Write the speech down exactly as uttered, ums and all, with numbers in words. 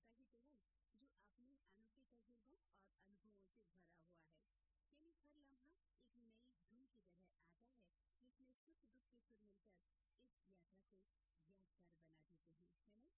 यात्रा की तरह जो अपने अनोखे तजुर्बों और अनुभवों से भरा हुआ है। यानी हर लम्हा एक नई धुन की तरह आता है जिसमें सुख दुख के सुर मिलकर इस यात्रा को